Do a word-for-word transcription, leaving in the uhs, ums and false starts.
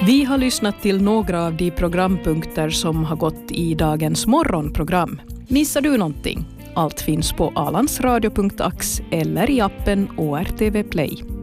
Vi har lyssnat till några av de programpunkter som har gått i dagens morgonprogram. Missar du någonting? Allt finns på alansradio punkt ax eller i appen O R T V Play.